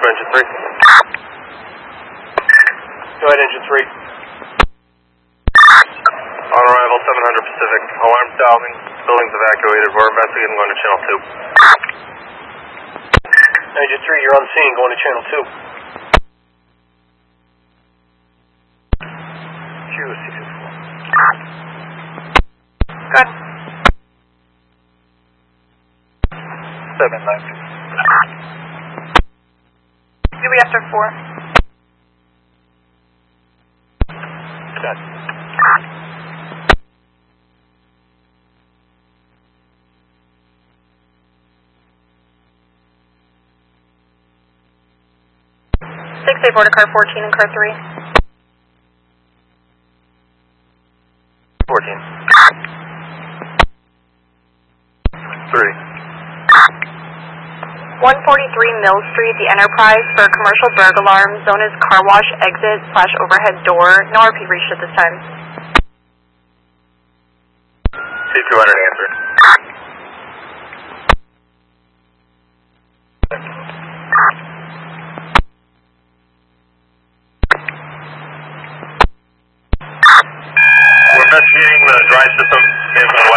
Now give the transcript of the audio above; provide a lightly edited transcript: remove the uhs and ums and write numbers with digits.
engine 3. Go ahead, engine 3. On arrival, 700 Pacific. Alarm sounding. Building's evacuated. We're investigating going to channel 2. Engine 3, you're on the scene, going to channel 2. Good. 792. Do we after 4? Good. They boarded car 14 and car 3. 14. 3. 143 Mill Street, the Enterprise, for a commercial burg alarm. Zone is car wash exit / overhead door. No RP reached at this time. C200 answering. We're investigating the drive system in the